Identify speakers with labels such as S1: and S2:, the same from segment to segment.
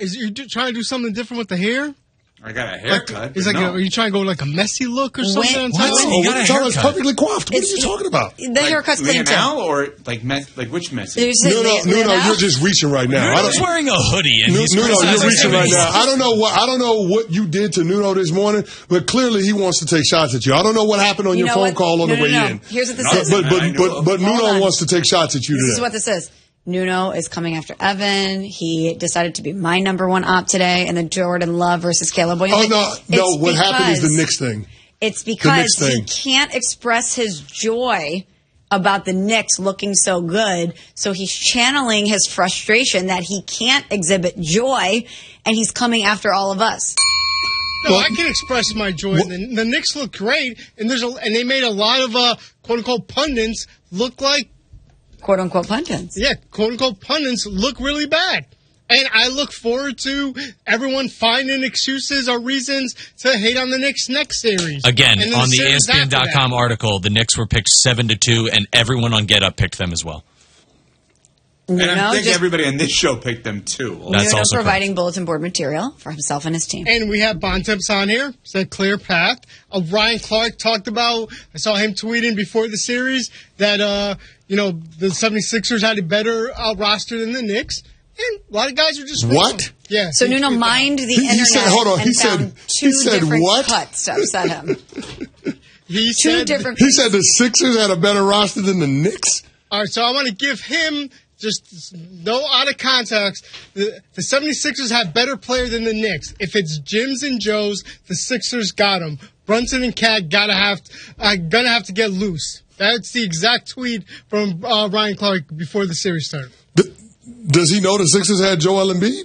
S1: Is you trying to do something different with the hair?
S2: I got a haircut.
S1: Are you trying to go like a messy look or something?
S3: You got a haircut. Perfectly coiffed. What are you talking about?
S4: The haircut's clean too.
S2: Now or like which messy?
S3: No, you're just reaching right now.
S5: Nuno's wearing a hoodie and
S3: Nuno, you're reaching right now. I don't know what you did to Nuno this morning, but clearly he wants to take shots at you. I don't know what happened on your phone call on the way in.
S4: Here's what this is.
S3: But Nuno wants to take shots at you today.
S4: This is what this is. Nuno is coming after Evan. He decided to be my number one op today in the Jordan Love versus Caleb Williams.
S3: Oh, no. What happened is the Knicks thing.
S4: It's because he can't express his joy about the Knicks looking so good, so he's channeling his frustration that he can't exhibit joy, and he's coming after all of us.
S1: No, I can express my joy. The Knicks look great, and they made a lot of quote-unquote pundits look like
S4: quote-unquote pundits.
S1: Yeah, quote-unquote pundits look really bad. And I look forward to everyone finding excuses or reasons to hate on the Knicks next series.
S5: Again, on the ESPN.com article, the Knicks were picked 7-2, and everyone on Get Up picked them as well.
S2: And I think everybody on this show picked them too.
S4: That's also providing bulletin board material for himself and his team.
S1: And we have Bontemps on here. Said clear path. Ryan Clark talked about, I saw him tweeting before the series that, the 76ers had a better roster than the Knicks. And a lot of guys are just
S3: what?
S1: Yeah.
S4: So Nuno mined the internet.
S3: He said, hold on.
S4: He said
S3: what?
S4: Cuts to upset him.
S1: He said
S3: the Sixers had a better roster than the Knicks.
S1: All right. So I want to give him just no out of context. The 76ers have better player than the Knicks. If it's Jims and Joes, the Sixers got them. Brunson and Cat gonna have to get loose. That's the exact tweet from Ryan Clark before the series started.
S3: Does he know the Sixers had Joel Embiid?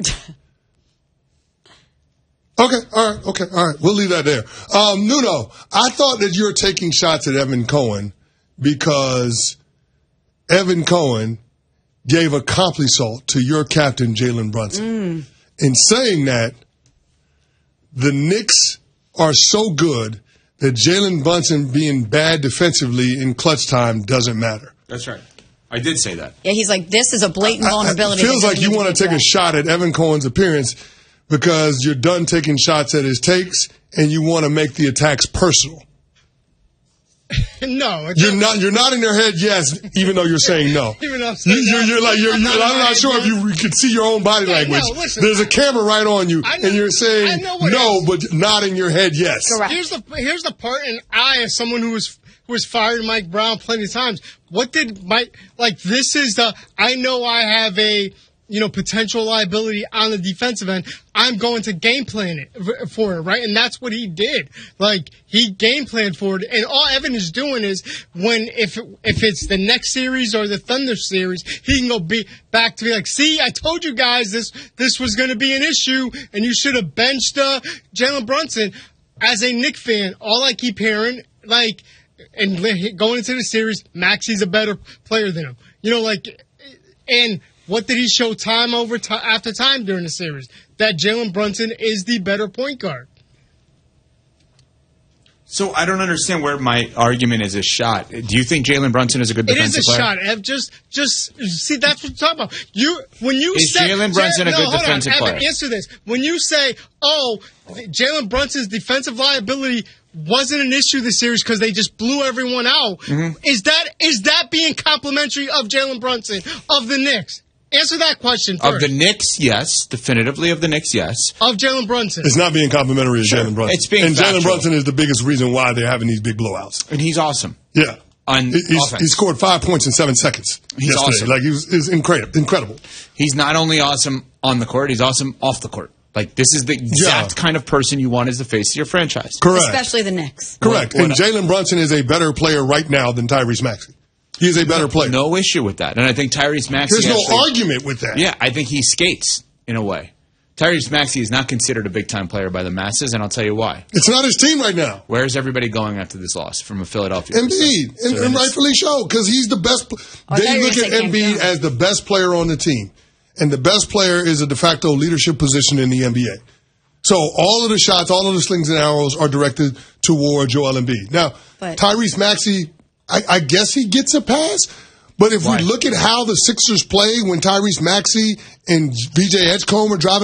S3: Okay, all right. We'll leave that there. Nuno, I thought that you were taking shots at Evan Cohen because Evan Cohen gave a compliment to your captain, Jalen Brunson. In saying that, the Knicks are so good that Jalen Brunson being bad defensively in clutch time doesn't matter.
S2: That's right. I did say that.
S4: Yeah, he's like, this is a blatant vulnerability.
S3: It feels like you want to take a shot at Evan Cohen's appearance because you're done taking shots at his takes and you want to make the attacks personal.
S1: No,
S3: you're not in your head. Yes, even though you're saying no.
S1: Even though
S3: I'm not sure if you can see your own body language.
S1: No, listen,
S3: there's a camera right on you, and you're saying no, but nodding your head yes.
S4: Correct.
S1: Here's the part, and I, as someone who was fired Mike Brown plenty of times, what did Mike like? This is I know I have a potential liability on the defensive end. I'm going to game plan it for it, right? And that's what he did. Like, he game planned for it. And all Evan is doing is if it's the next series or the Thunder series, he can go back to be like, see, I told you guys this was going to be an issue and you should have benched Jalen Brunson. As a Knicks fan, all I keep hearing, and going into the series, Maxi's a better player than him. And what did he show time after time during the series? That Jalen Brunson is the better point guard.
S2: So I don't understand where my argument is a shot. Do you think Jalen Brunson is a good defensive player?
S1: It is a shot, Ev. Just see, that's what you're talking about. Is
S2: Jalen Brunson a good defensive player?
S1: Evan, answer this. When you say, Jalen Brunson's defensive liability wasn't an issue this series because they just blew everyone out, is that being complimentary of Jalen Brunson, of the Knicks? Answer that question first.
S2: Of the Knicks, yes. Definitively of the Knicks, yes.
S1: Of Jalen Brunson.
S3: It's not being complimentary of Jalen Brunson.
S2: It's being
S3: and
S2: factual.
S3: Jalen Brunson is the biggest reason why they're having these big blowouts.
S2: And he's awesome.
S3: Yeah.
S2: On offense.
S3: He scored 5 points in 7 seconds.
S2: He's awesome.
S3: He's incredible.
S2: He's not only awesome on the court, he's awesome off the court. This is the exact kind of person you want as the face of your franchise.
S3: Correct.
S4: Especially the Knicks.
S3: Correct. And Jalen Brunson is a better player right now than Tyrese Maxey. He is a better player.
S2: No issue with that. And I think Tyrese Maxey...
S3: There's no argument with that.
S2: Yeah, I think he skates in a way. Tyrese Maxey is not considered a big-time player by the masses, and I'll tell you why.
S3: It's not his team right now.
S2: Where is everybody going after this loss from a Philadelphia
S3: Embiid, and rightfully so, because he's the best. They look at Embiid as the best player on the team, and the best player is a de facto leadership position in the NBA. So all of the shots, all of the slings and arrows are directed toward Joel Embiid. Now, Tyrese Maxey, I guess he gets a pass. But if we look at how the Sixers play when Tyrese Maxey and VJ Edgecombe are driving